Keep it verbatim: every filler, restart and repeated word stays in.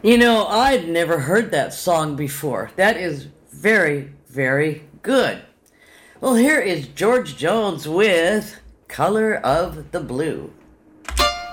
You know, I'd never heard that song before. That is very, very good. Well, here is George Jones with Color of the Blue.